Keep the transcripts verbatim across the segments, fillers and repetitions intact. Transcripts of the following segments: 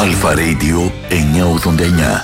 Αλφα Radio εννιακόσια ογδόντα εννιά.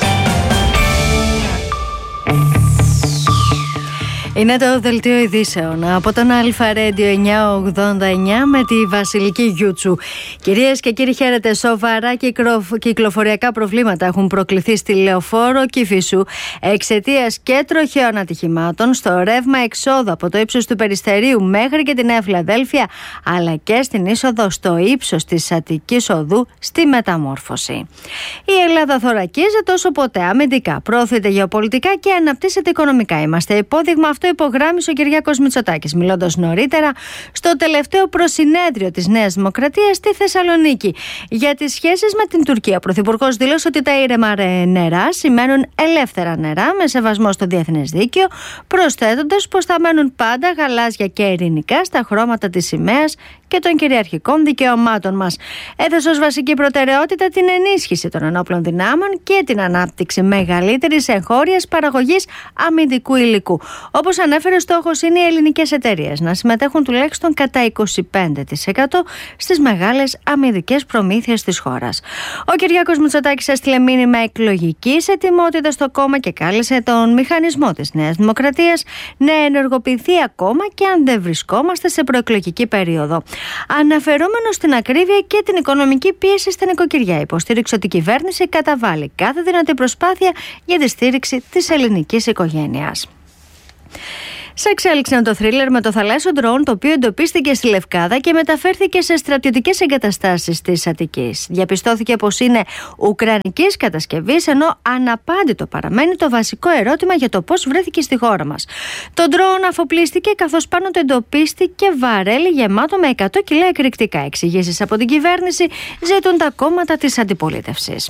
Είναι το δελτίο ειδήσεων από τον Αλφα Radio εννιακόσια ογδόντα εννιά με τη Βασιλική Γιούτσου. Κυρίες και κύριοι, χαίρετε. Σοβαρά κυκλοφοριακά προβλήματα έχουν προκληθεί στη Λεωφόρο Κηφισού εξαιτίας και τροχαίων ατυχημάτων στο ρεύμα εξόδου από το ύψος του Περιστερίου μέχρι και τη Νέα Φιλαδέλφια, αλλά και στην είσοδο στο ύψος της Αττικής Οδού στη Μεταμόρφωση. Η Ελλάδα θωρακίζεται όσο ποτέ αμυντικά, προωθείται γεωπολιτικά και αναπτύσσεται οικονομικά. Είμαστε υπόδειγμα. Αυτό υπογράμμισε ο Κυριάκος Μητσοτάκης, μιλώντας νωρίτερα στο τελευταίο προσυνέδριο της Νέας Δημοκρατίας στη Θεσσαλονίκη. Για τις σχέσεις με την Τουρκία, ο Πρωθυπουργός δήλωσε ότι τα ήρεμα νερά σημαίνουν ελεύθερα νερά με σεβασμό στο διεθνές δίκαιο, προσθέτοντας πως θα μένουν πάντα γαλάζια και ειρηνικά στα χρώματα της σημαίας και των κυριαρχικών δικαιωμάτων μας. Έθεσε ως βασική προτεραιότητα την ενίσχυση των ενόπλων δυνάμων και την ανάπτυξη μεγαλύτερης εγχώριας παραγωγής αμυντικού υλικού. Όπως ανέφερε, στόχος είναι οι ελληνικές εταιρείες να συμμετέχουν τουλάχιστον κατά είκοσι πέντε τοις εκατό στις μεγάλες αμυντικές προμήθειες της χώρας. Ο Κυριάκος Μητσοτάκης έστειλε μήνυμα εκλογικής ετοιμότητας στο κόμμα και κάλεσε τον μηχανισμό της Νέας Δημοκρατίας να ενεργοποιηθεί ακόμα και αν δεν βρισκόμαστε σε προεκλογική περίοδο. Αναφερόμενο στην ακρίβεια και την οικονομική πίεση στα νοικοκυριά, υποστήριξε ότι η κυβέρνηση καταβάλει κάθε δυνατή προσπάθεια για τη στήριξη της ελληνικής οικογένειας. Σε εξέλιξη είναι το θρίλερ με το θαλάσσιο ντρόουν, το οποίο εντοπίστηκε στη Λευκάδα και μεταφέρθηκε σε στρατιωτικές εγκαταστάσεις της Αττικής. Διαπιστώθηκε πως είναι ουκρανικής κατασκευής, ενώ αναπάντητο παραμένει το βασικό ερώτημα για το πώς βρέθηκε στη χώρα μας. Το ντρόουν αφοπλίστηκε, καθώς πάνω του εντοπίστηκε βαρέλι γεμάτο με εκατό κιλά εκρηκτικά. Εξηγήσεις από την κυβέρνηση ζητούν τα κόμματα της αντιπολίτευσης.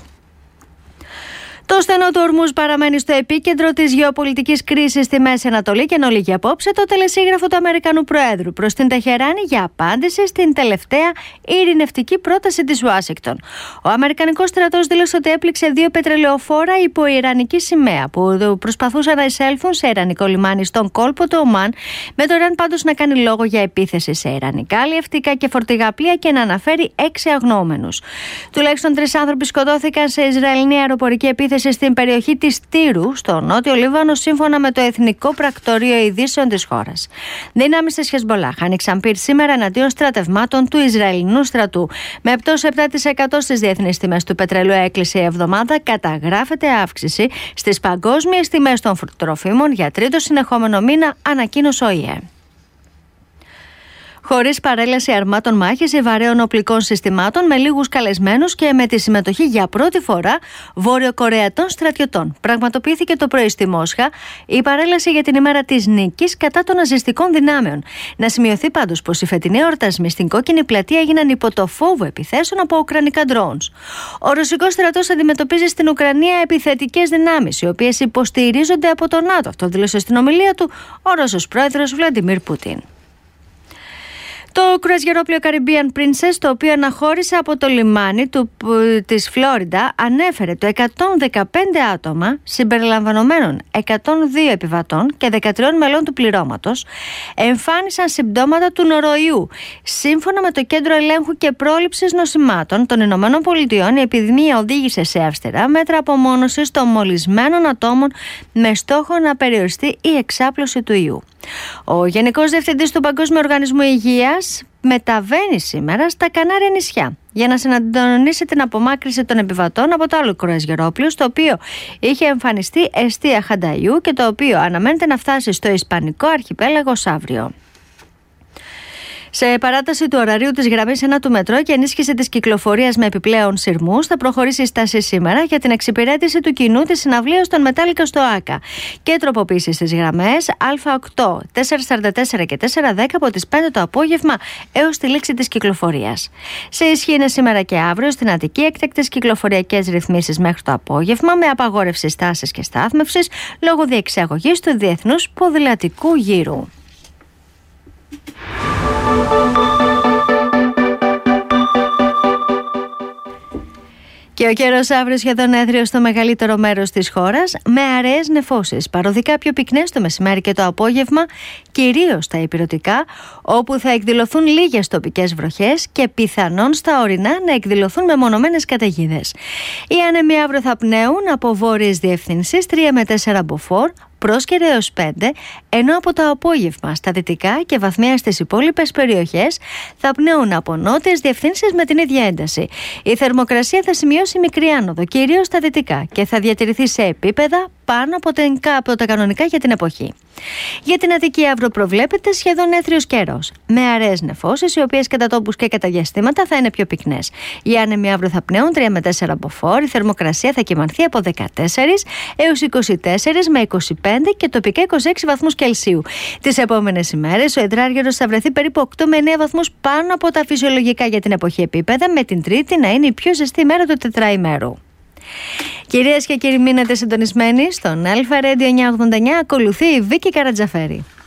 Το στενό του Ορμούζ παραμένει στο επίκεντρο της γεωπολιτικής κρίσης στη Μέση Ανατολή και ενώ λήγει απόψε το τελεσίγραφο του Αμερικανού Προέδρου προς την Τεχεράνη για απάντηση στην τελευταία ειρηνευτική πρόταση της Ουάσιγκτον. Ο Αμερικανικός στρατός δήλωσε ότι έπληξε δύο πετρελαιοφόρα υπό ιρανική σημαία που προσπαθούσαν να εισέλθουν σε ιρανικό λιμάνι στον κόλπο του Ομάν, με το Ιράν πάντως να κάνει λόγο για επίθεση σε ιρανικά αλλιευτικά και φορτηγά πλοία και να αναφέρει έξι αγνοούμενους. Τουλάχιστον τρεις άνθρωποι σκοτώθηκαν σε Ισραηλινή αεροπορική επίθεση στην περιοχή της Τύρου, στο νότιο Λίβανο, σύμφωνα με το Εθνικό Πρακτορείο Ειδήσεων της χώρας. Δυνάμεις της Χεσμπολάχ άνοιξαν πυρ σήμερα εναντίον στρατευμάτων του Ισραηλινού στρατού. Με πτώση επτά τοις εκατό στις διεθνείς τιμές του πετρελαίου έκλεισε η εβδομάδα, καταγράφεται αύξηση στις παγκόσμιες τιμές των τροφίμων για τρίτο συνεχόμενο μήνα, ανακοίνωσε ο ΙΕ. Χωρίς παρέλαση αρμάτων μάχης ή βαρέων οπλικών συστημάτων, με λίγους καλεσμένους και με τη συμμετοχή για πρώτη φορά Βόρειο-Κορεατών στρατιωτών. Πραγματοποιήθηκε το πρωί στη Μόσχα η παρέλαση για την ημέρα της νίκης κατά των ναζιστικών δυνάμεων. Να σημειωθεί πάντως πως οι φετινοί εορτασμοί στην Κόκκινη Πλατεία έγιναν υπό το φόβο επιθέσεων από ουκρανικά drones. Ο ρωσικός στρατός αντιμετωπίζει στην Ουκρανία επιθετικές δυνάμεις, οι οποίες υποστηρίζονται από το ΝΑΤΟ. Αυτό δήλωσε στην ομιλία του ο Ρώσος πρόεδρος Βλαντιμίρ Πούτιν. Το κρουαζιερόπλοιο Caribbean Princess, το οποίο αναχώρησε από το λιμάνι του, της Φλόριντα, ανέφερε το εκατόν δεκαπέντε άτομα, συμπεριλαμβανομένων εκατόν δύο επιβατών και δεκατρία μελών του πληρώματος, εμφάνισαν συμπτώματα του νοροϊού. Σύμφωνα με το Κέντρο Ελέγχου και Πρόληψης Νοσημάτων των Ηνωμένων Πολιτειών, η επιδημία οδήγησε σε αυστηρά μέτρα απομόνωσης των μολυσμένων ατόμων με στόχο να περιοριστεί η εξάπλωση του ιού. Ο Γενικός Διευθυντής του Παγκόσμιου Οργανισμού Υγείας μεταβαίνει σήμερα στα Κανάρια νησιά για να συντονίσει την απομάκρυνση των επιβατών από το άλλο κρουαζιερόπλοιο, στο οποίο είχε εμφανιστεί εστία χανταϊού και το οποίο αναμένεται να φτάσει στο Ισπανικό αρχιπέλαγος αύριο. Σε παράταση του ωραρίου της γραμμής ένα του μετρό και ενίσχυση της κυκλοφορίας με επιπλέον σειρμούς, θα προχωρήσει η στάση σήμερα για την εξυπηρέτηση του κοινού της συναυλίας των Μετάλλικα στο ΆΚΑ και τροποποίηση στις γραμμές Α8, τετρακόσια σαράντα τέσσερα και τετρακόσια δέκα από τις πέντε το απόγευμα έως τη λήξη της κυκλοφορίας. Σε ισχύ είναι σήμερα και αύριο στην Αττική έκτακτες κυκλοφοριακές ρυθμίσεις μέχρι το απόγευμα, με απαγόρευση στάσης και στάθμευσης λόγω διεξαγωγής του Διεθνούς Ποδηλατικού Γύρου. Και ο καιρός αύριο σχεδόν έθριος στο μεγαλύτερο μέρος της χώρας, με αραιές νεφώσεις. Παροδικά πιο πυκνές το μεσημέρι και το απόγευμα, κυρίως στα ηπειρωτικά, όπου θα εκδηλωθούν λίγες τοπικές βροχές και πιθανόν στα ορεινά να εκδηλωθούν μεμονωμένες καταιγίδες. Οι άνεμοι αύριο θα πνέουν από βόρειες διευθύνσεις τρία με τέσσερα μποφόρ, πρόσκαιρε έως πέντε, ενώ από το απόγευμα στα δυτικά και βαθμία στις υπόλοιπες περιοχές θα πνέουν από νότιες διευθύνσεις με την ίδια ένταση. Η θερμοκρασία θα σημειώσει μικρή άνοδο, κυρίως στα δυτικά, και θα διατηρηθεί σε επίπεδα πάνω από, την, από τα κανονικά για την εποχή. Για την Αττική αύριο προβλέπεται σχεδόν έθριος καιρός, με αραιές νεφώσεις, οι οποίες κατά τόπους και κατά διαστήματα θα είναι πιο πυκνές. Οι άνεμοι αύριο θα πνέουν τρία με τέσσερα μποφόρ, η θερμοκρασία θα κυμανθεί από δεκατέσσερα έως είκοσι τέσσερα με είκοσι πέντε και τοπικά είκοσι έξι βαθμούς Κελσίου. Τις επόμενες ημέρες ο υδράργυρος θα βρεθεί περίπου οκτώ με εννέα βαθμούς πάνω από τα φυσιολογικά για την εποχή επίπεδα, με την Τρίτη να είναι η πιο ζεστή ημέρα του τετραημέρου. Κυρίες και κύριοι, μείνετε συντονισμένοι στον Αλφα Radio εννιακόσια ογδόντα εννιά. Ακολουθεί η Βίκη Καρατζαφέρη.